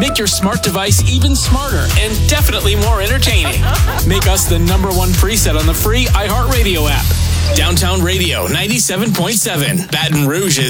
Make your smart device even smarter and definitely more entertaining. Make us the #1 preset on the free iHeartRadio app. Downtown Radio 97.7, Baton Rouge's